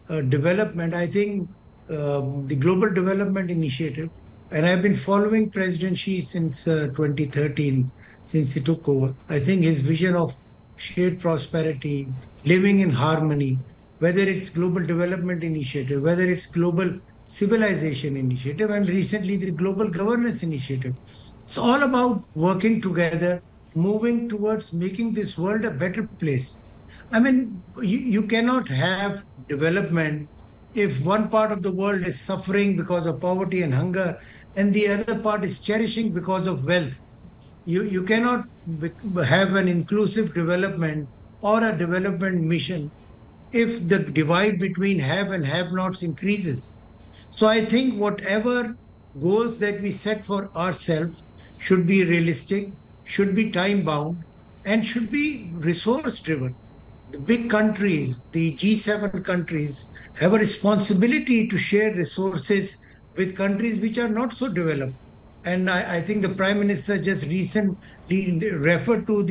development, I think the Global Development Initiative, and I've been following President Xi since 2013, since he took over. I think his vision of shared prosperity, living in harmony, whether it's Global Development Initiative, whether it's Global Civilization Initiative, and recently the Global Governance Initiative. It's all about working together, moving towards making this world a better place. I mean, you cannot have development if one part of the world is suffering because of poverty and hunger, and the other part is cherishing because of wealth. You cannot have an inclusive development or a development mission if the divide between have and have nots increases. So I think whatever goals that we set for ourselves should be realistic, should be time bound, and should be resource driven. The big countries, the G7 countries, have a responsibility to share resources with countries which are not so developed. And I think the Prime Minister just recently referred to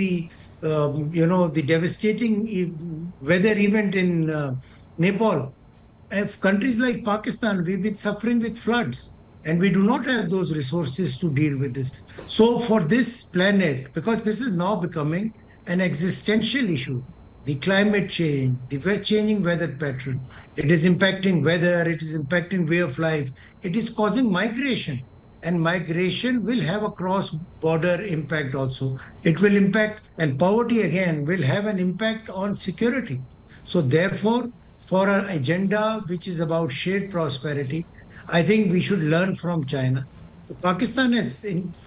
the devastating weather event in Nepal. If countries like Pakistan, we've been suffering with floods, and we do not have those resources to deal with this. So, for this planet, because this is now becoming an existential issue, the climate change, the changing weather pattern, it is impacting weather, it is impacting way of life, it is causing migration. And migration will have a cross border impact also. It will impact, and poverty again will have an impact on security. So, therefore, for an agenda which is about shared prosperity, I think we should learn from China. Pakistan has,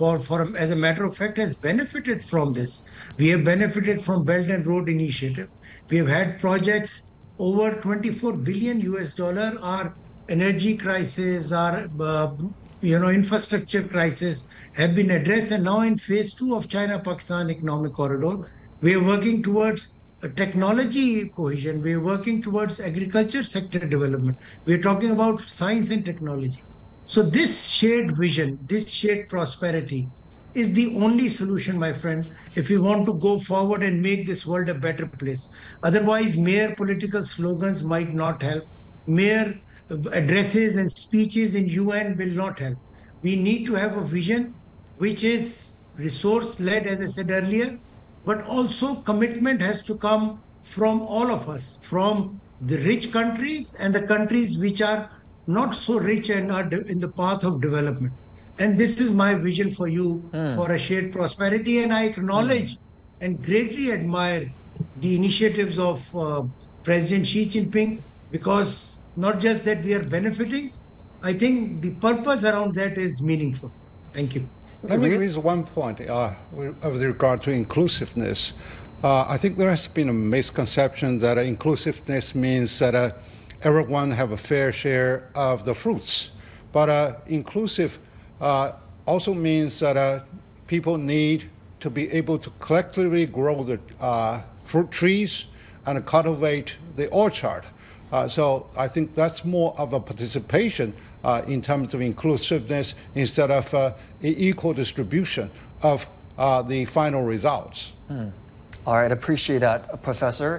as a matter of fact, has benefited from this. We have benefited from Belt and Road Initiative. We have had projects over 24 billion US dollar. Our energy crisis, our infrastructure crisis have been addressed, and now in phase two of China-Pakistan Economic Corridor, we are working towards a technology cohesion. We are working towards agriculture sector development. We are talking about science and technology. So this shared vision, this shared prosperity is the only solution, my friend, if we want to go forward and make this world a better place. Otherwise, mere political slogans might not help. Mere addresses and speeches in UN will not help. We need to have a vision which is resource-led, as I said earlier, but also commitment has to come from all of us, from the rich countries and the countries which are not so rich and are in the path of development. And this is my vision for you for a shared prosperity. And I acknowledge and greatly admire the initiatives of President Xi Jinping, because not just that we are benefiting, I think the purpose around that is meaningful. Thank you. Let me raise one point with regard to inclusiveness. I think there has been a misconception that inclusiveness means that everyone have a fair share of the fruits. But inclusive also means that people need to be able to collectively grow the fruit trees and cultivate the orchard. So I think that's more of a participation in terms of inclusiveness instead of equal distribution of the final results. All right, appreciate that, Professor.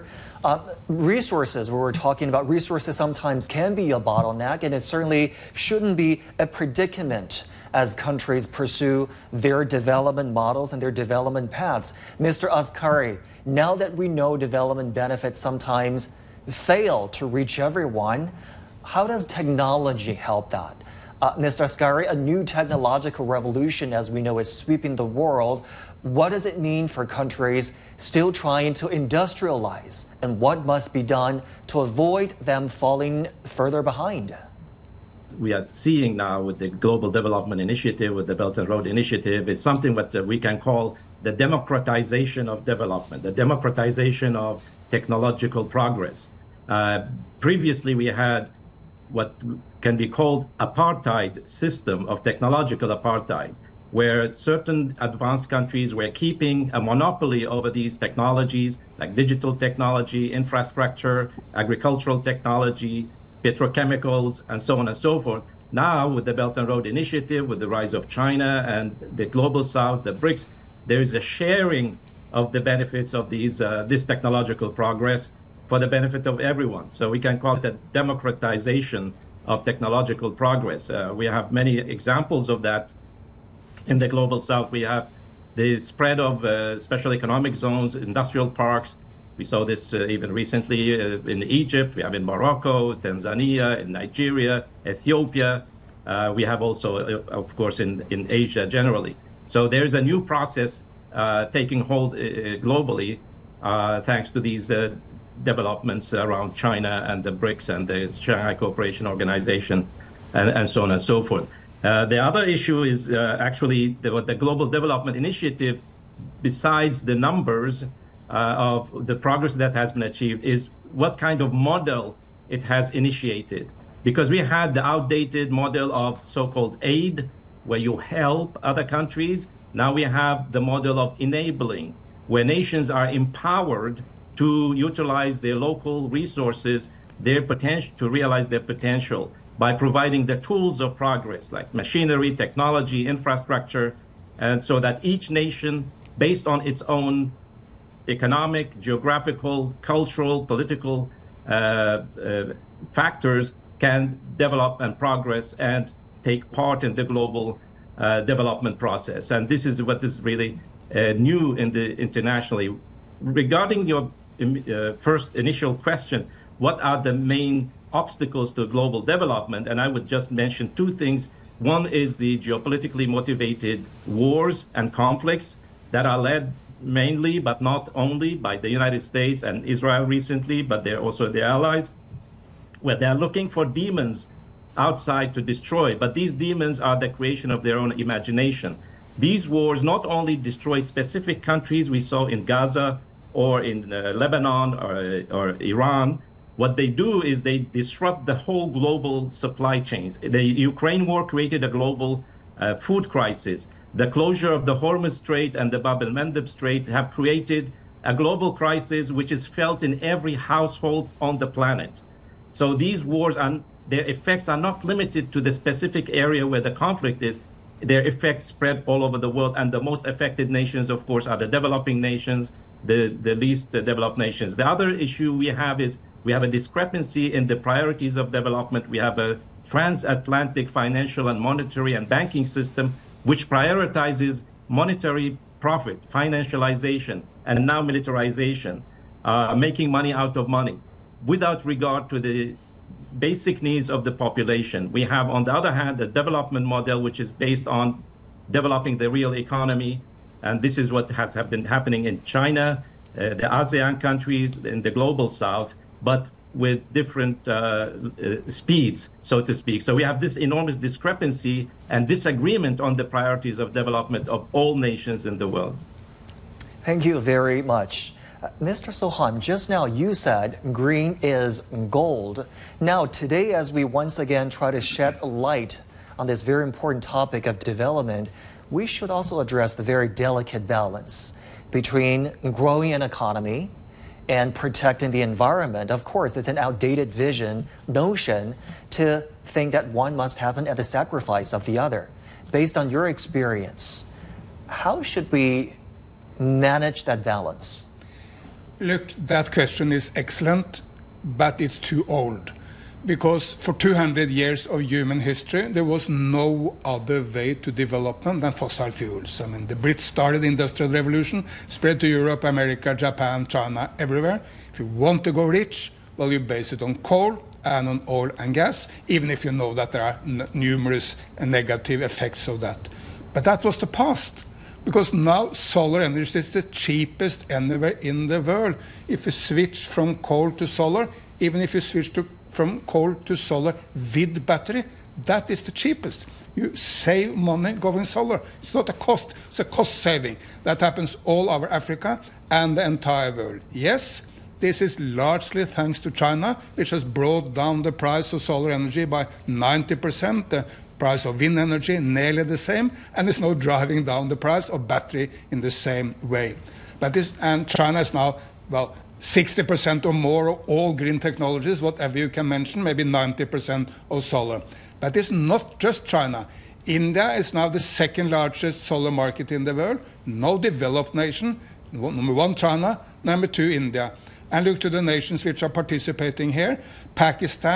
Resources, where we're talking about resources sometimes can be a bottleneck, and it certainly shouldn't be a predicament as countries pursue their development models and their development paths. Mr. Askari, now that we know development benefits sometimes fail to reach everyone, how does technology help that? Mr. Askari, a new technological revolution, as we know, is sweeping the world. What does it mean for countries still trying to industrialize, and what must be done to avoid them falling further behind? We are seeing now with the Global Development Initiative, with the Belt and Road Initiative, it's something that we can call the democratization of development, the democratization of technological progress. Previously, we had what can be called apartheid system of technological apartheid, where certain advanced countries were keeping a monopoly over these technologies, like digital technology, infrastructure, agricultural technology, petrochemicals, and so on and so forth. Now, with the Belt and Road Initiative, with the rise of China and the Global South, the BRICS, there is a sharing of the benefits of this technological progress. for the benefit of everyone. So we can call it a democratization of technological progress. We have many examples of that in the global south. We have the spread of special economic zones, industrial parks. We saw this even recently in Egypt. We have in Morocco, Tanzania, in Nigeria, Ethiopia. We have also, of course, in Asia generally. So there's a new process taking hold globally thanks to these developments around China and the BRICS and the Shanghai Cooperation Organization and so on and so forth. The other issue is actually the Global Development Initiative, besides the numbers of the progress that has been achieved, is what kind of model it has initiated. Because we had the outdated model of so-called aid, where you help other countries. Now we have the model of enabling, where nations are empowered to utilize their local resources, their potential, to realize their potential by providing the tools of progress like machinery, technology, infrastructure, and so that each nation, based on its own economic, geographical, cultural, political factors, can develop and progress and take part in the global development process. And this is what is really new in the internationally. Regarding your first initial question, what are the main obstacles to global development? And I would just mention two things. One is the geopolitically motivated wars and conflicts that are led mainly, but not only, by the United States and Israel recently, but they're also their allies, where they're looking for demons outside to destroy. But these demons are the creation of their own imagination. These wars not only destroy specific countries we saw in Gaza or in Lebanon or Iran. What they do is they disrupt the whole global supply chains. The Ukraine war created a global food crisis. The closure of the Hormuz Strait and the Bab el-Mandeb Strait have created a global crisis which is felt in every household on the planet. So these wars, and their effects are not limited to the specific area where the conflict is. Their effects spread all over the world, and the most affected nations, of course, are the developing nations, the least developed nations. The other issue we have is we have a discrepancy in the priorities of development. We have a transatlantic financial and monetary and banking system which prioritizes monetary profit, financialization, and now militarization, making money out of money, without regard to the basic needs of the population. We have, on the other hand, a development model which is based on developing the real economy, and this is what has been happening in China, the ASEAN countries, in the global south, but with different speeds, so to speak. So we have this enormous discrepancy and disagreement on the priorities of development of all nations in the world. Thank you very much. Mr. Sohan, just now you said green is gold. Now, today, as we once again try to shed light on this very important topic of development, we should also address the very delicate balance between growing an economy and protecting the environment. Of course, it's an outdated notion to think that one must happen at the sacrifice of the other. Based on your experience, how should we manage that balance? Look, that question is excellent, but it's too old. Because for 200 years of human history, there was no other way to development than fossil fuels. I mean, the Brits started the Industrial Revolution, spread to Europe, America, Japan, China, everywhere. If you want to go rich, well, you base it on coal and on oil and gas, even if you know that there are numerous negative effects of that. But that was the past. Because now solar energy is the cheapest anywhere in the world. If you switch from coal to solar, even if you switch from coal to solar with battery, that is the cheapest. You save money going solar. It's not a cost, it's a cost saving. That happens all over Africa and the entire world. Yes, this is largely thanks to China, which has brought down the price of solar energy by 90%. The price of wind energy nearly the same, and it's now driving down the price of battery in the same way. And China is now, well, 60% or more of all green technologies, whatever you can mention, maybe 90% of solar. But it's not just China. India is now the second largest solar market in the world. No developed nation. Number one, China. Number two, India. And look to the nations which are participating here. Pakistan